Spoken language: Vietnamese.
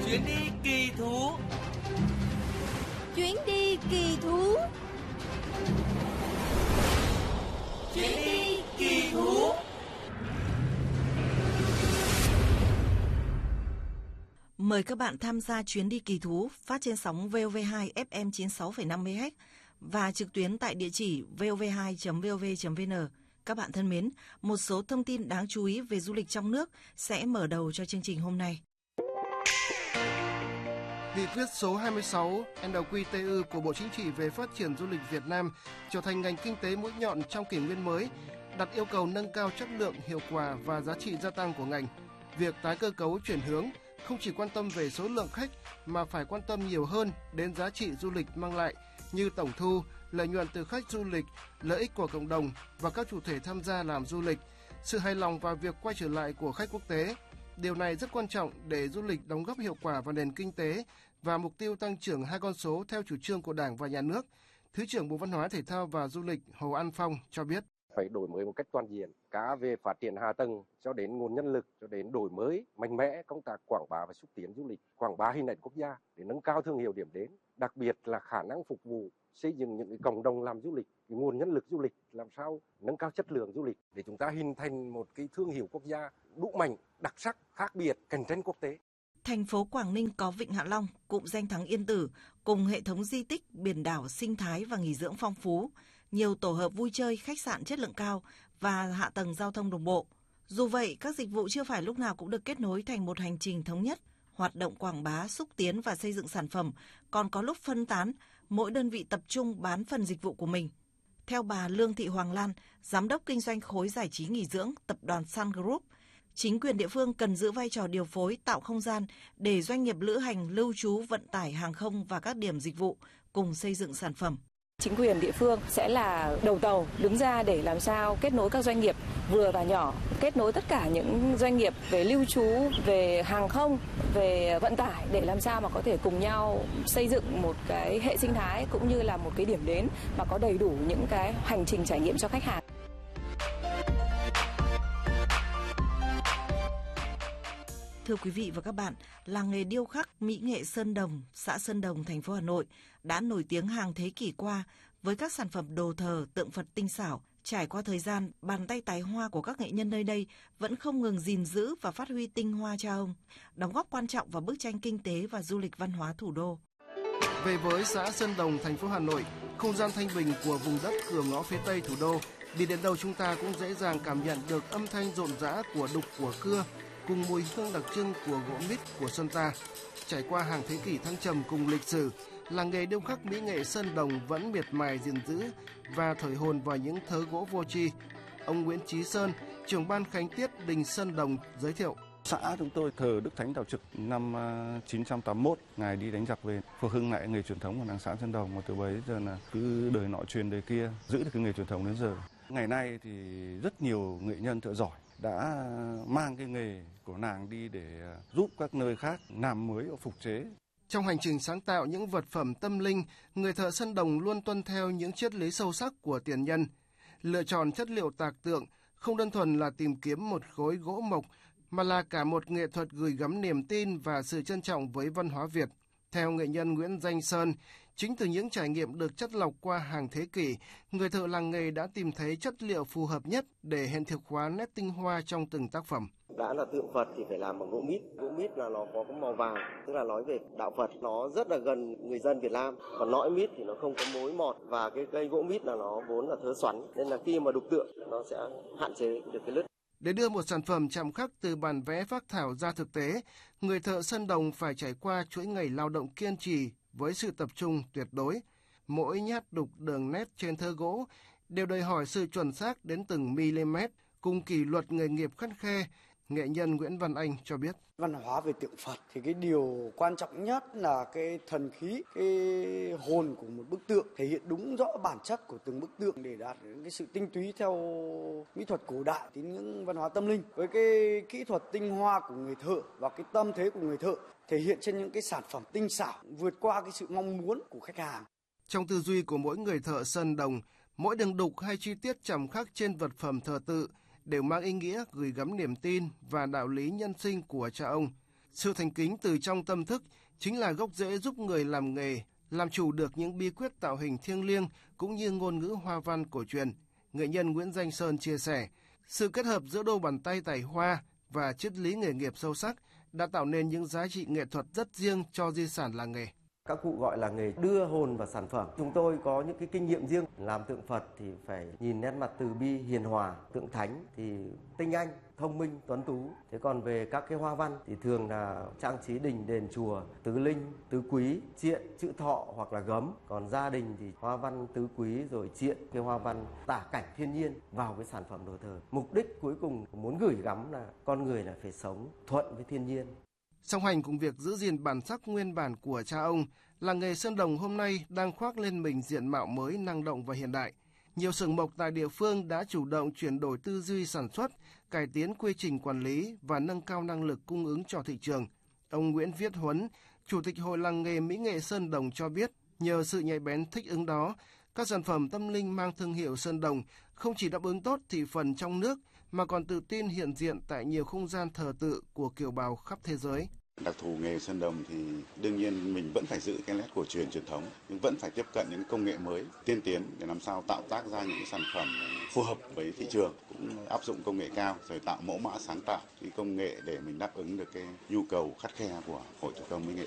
Chuyến đi kỳ thú. Chuyến đi kỳ thú. Chuyến đi kỳ thú. Mời các bạn tham gia chuyến đi kỳ thú phát trên sóng VOV2 FM 96,5 MHz và trực tuyến tại địa chỉ vov2.vov.vn. Các bạn thân mến, một số thông tin đáng chú ý về du lịch trong nước sẽ mở đầu cho chương trình hôm nay. Nghị quyết số 26 NQTU của Bộ Chính trị về phát triển du lịch Việt Nam trở thành ngành kinh tế mũi nhọn trong kỷ nguyên mới, đặt yêu cầu nâng cao chất lượng, hiệu quả và giá trị gia tăng của ngành. Việc tái cơ cấu chuyển hướng không chỉ quan tâm về số lượng khách mà phải quan tâm nhiều hơn đến giá trị du lịch mang lại như tổng thu, lợi nhuận từ khách du lịch, lợi ích của cộng đồng và các chủ thể tham gia làm du lịch, sự hài lòng và việc quay trở lại của khách quốc tế. Điều này rất quan trọng để du lịch đóng góp hiệu quả vào nền kinh tế và mục tiêu tăng trưởng 2 con số theo chủ trương của Đảng và Nhà nước. Thứ trưởng Bộ Văn hóa, Thể thao và Du lịch Hồ An Phong cho biết. Phải đổi mới một cách toàn diện, cả về phát triển hạ tầng cho đến nguồn nhân lực, cho đến đổi mới mạnh mẽ công tác quảng bá và xúc tiến du lịch, quảng bá hình ảnh quốc gia để nâng cao thương hiệu điểm đến, đặc biệt là khả năng phục vụ xây dựng những cái cộng đồng làm du lịch, cái nguồn nhân lực du lịch làm sao nâng cao chất lượng du lịch để chúng ta hình thành một cái thương hiệu quốc gia đủ mạnh, đặc sắc, khác biệt, cạnh tranh quốc tế. Thành phố Quảng Ninh có Vịnh Hạ Long, cụm danh thắng Yên Tử, cùng hệ thống di tích, biển đảo, sinh thái và nghỉ dưỡng phong phú, nhiều tổ hợp vui chơi, khách sạn chất lượng cao và hạ tầng giao thông đồng bộ. Dù vậy, các dịch vụ chưa phải lúc nào cũng được kết nối thành một hành trình thống nhất. Hoạt động quảng bá, xúc tiến và xây dựng sản phẩm còn có lúc phân tán, mỗi đơn vị tập trung bán phần dịch vụ của mình. Theo bà Lương Thị Hoàng Lan, Giám đốc Kinh doanh khối giải trí nghỉ dưỡng Tập đoàn Sun Group, chính quyền địa phương cần giữ vai trò điều phối, tạo không gian để doanh nghiệp lữ hành, lưu trú, vận tải, hàng không và các điểm dịch vụ cùng xây dựng sản phẩm. Chính quyền địa phương sẽ là đầu tàu đứng ra để làm sao kết nối các doanh nghiệp vừa và nhỏ, kết nối tất cả những doanh nghiệp về lưu trú, về hàng không, về vận tải để làm sao mà có thể cùng nhau xây dựng một cái hệ sinh thái cũng như là một cái điểm đến mà có đầy đủ những cái hành trình trải nghiệm cho khách hàng. Thưa quý vị và các bạn, làng nghề điêu khắc mỹ nghệ Sơn Đồng, xã Sơn Đồng, thành phố Hà Nội đã nổi tiếng hàng thế kỷ qua với các sản phẩm đồ thờ, tượng Phật tinh xảo. Trải qua thời gian, bàn tay tài hoa của các nghệ nhân nơi đây vẫn không ngừng gìn giữ và phát huy tinh hoa cha ông, đóng góp quan trọng vào bức tranh kinh tế và du lịch văn hóa thủ đô. Về với xã Sơn Đồng, thành phố Hà Nội, không gian thanh bình của vùng đất cửa ngõ phía Tây thủ đô, đi đến đâu chúng ta cũng dễ dàng cảm nhận được âm thanh rộn rã của đục của cưa, cùng mùi hương đặc trưng của gỗ mít của Sơn ta. Trải qua hàng thế kỷ thăng trầm cùng lịch sử, làng nghề điêu khắc mỹ nghệ Sơn Đồng vẫn miệt mài gìn giữ và thổi hồn vào những thớ gỗ vô tri. Ông Nguyễn Chí Sơn, trưởng ban khánh tiết đình Sơn Đồng giới thiệu. Xã chúng tôi thờ Đức Thánh Tào Trực năm 981, ngài đi đánh giặc về, phục hưng lại nghề truyền thống của làng xã Sơn Đồng, và từ bấy giờ là cứ đời nọ truyền đời kia, giữ được cái nghề truyền thống đến giờ. Ngày nay thì rất nhiều nghệ nhân thợ giỏi đã mang cái nghề của nàng đi để giúp các nơi khác làm mới và phục chế. Trong hành trình sáng tạo những vật phẩm tâm linh, người thợ Sơn Đồng luôn tuân theo những triết lý sâu sắc của tiền nhân. Lựa chọn chất liệu tạc tượng không đơn thuần là tìm kiếm một khối gỗ mộc, mà là cả một nghệ thuật gửi gắm niềm tin và sự trân trọng với văn hóa Việt. Theo nghệ nhân Nguyễn Danh Sơn, chính từ những trải nghiệm được chắt lọc qua hàng thế kỷ, người thợ làng nghề đã tìm thấy chất liệu phù hợp nhất để hiện thực hóa nét tinh hoa trong từng tác phẩm. Đã là tượng Phật thì phải làm bằng gỗ mít. Gỗ mít là nó có màu vàng, tức là nói về đạo Phật. Nó rất là gần người dân Việt Nam. Còn nõi mít thì nó không có mối mọt, và cái cây gỗ mít là nó vốn là thớ xoắn, nên là khi mà đục tượng nó sẽ hạn chế được cái lứt. Để đưa một sản phẩm chạm khắc từ bản vẽ phác thảo ra thực tế, người thợ Sơn Đồng phải trải qua chuỗi ngày lao động kiên trì với sự tập trung tuyệt đối. Mỗi nhát đục đường nét trên thớ gỗ đều đòi hỏi sự chuẩn xác đến từng mm, cùng kỷ luật nghề nghiệp khắt khe. Nghệ nhân Nguyễn Văn Anh cho biết. Văn hóa về tượng Phật thì cái điều quan trọng nhất là cái thần khí, cái hồn của một bức tượng, thể hiện đúng rõ bản chất của từng bức tượng để đạt đến cái sự tinh túy theo mỹ thuật cổ đại, tín ngưỡng văn hóa tâm linh, với cái kỹ thuật tinh hoa của người thợ và cái tâm thế của người thợ thể hiện trên những cái sản phẩm tinh xảo vượt qua cái sự mong muốn của khách hàng. Trong tư duy của mỗi người thợ Sơn Đồng, mỗi đường đục hay chi tiết chạm khắc trên vật phẩm thờ tự đều mang ý nghĩa gửi gắm niềm tin và đạo lý nhân sinh của cha ông. Sự thành kính từ trong tâm thức chính là gốc rễ giúp người làm nghề làm chủ được những bí quyết tạo hình thiêng liêng cũng như ngôn ngữ hoa văn cổ truyền. Nghệ nhân Nguyễn Danh Sơn chia sẻ, sự kết hợp giữa đôi bàn tay tài hoa và triết lý nghề nghiệp sâu sắc đã tạo nên những giá trị nghệ thuật rất riêng cho di sản làng nghề. Các cụ gọi là nghề đưa hồn vào sản phẩm. Chúng tôi có những cái kinh nghiệm riêng. Làm tượng Phật thì phải nhìn nét mặt từ bi hiền hòa, tượng Thánh thì tinh anh, thông minh, tuấn tú. Thế còn về các cái hoa văn thì thường là trang trí đình, đền, chùa, tứ linh, tứ quý, triện, chữ thọ hoặc là gấm. Còn gia đình thì hoa văn tứ quý rồi triện, cái hoa văn tả cảnh thiên nhiên vào cái sản phẩm đồ thờ. Mục đích cuối cùng muốn gửi gắm là con người là phải sống thuận với thiên nhiên. Song hành cùng việc giữ gìn bản sắc nguyên bản của cha ông, làng nghề Sơn Đồng hôm nay đang khoác lên mình diện mạo mới năng động và hiện đại. Nhiều xưởng mộc tại địa phương đã chủ động chuyển đổi tư duy sản xuất, cải tiến quy trình quản lý và nâng cao năng lực cung ứng cho thị trường. Ông Nguyễn Viết Huấn, Chủ tịch Hội làng nghề Mỹ nghệ Sơn Đồng cho biết, nhờ sự nhạy bén thích ứng đó, các sản phẩm tâm linh mang thương hiệu Sơn Đồng không chỉ đáp ứng tốt thị phần trong nước mà còn tự tin hiện diện tại nhiều không gian thờ tự của kiều bào khắp thế giới. Đặc thù nghề Sơn Đồng thì đương nhiên mình vẫn phải giữ cái nét cổ truyền truyền thống, nhưng vẫn phải tiếp cận những công nghệ mới, tiên tiến để làm sao tạo tác ra những sản phẩm phù hợp với thị trường, cũng áp dụng công nghệ cao rồi tạo mẫu mã sáng tạo, cái công nghệ để mình đáp ứng được cái nhu cầu khắt khe của Hội Thủ công Mỹ nghệ